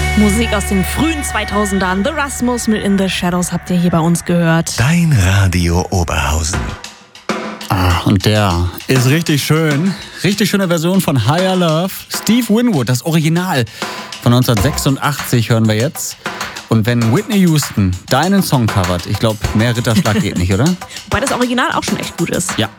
Musik aus den frühen 2000ern. The Rasmus mit In the Shadows habt ihr hier bei uns gehört. Dein Radio Oberhausen. Und der ist richtig schön. Richtig schöne Version von Higher Love. Steve Winwood, das Original von 1986 hören wir jetzt. Und wenn Whitney Houston deinen Song covert, ich glaube, mehr Ritterschlag geht nicht, oder? Wobei das Original auch schon echt gut ist. Ja,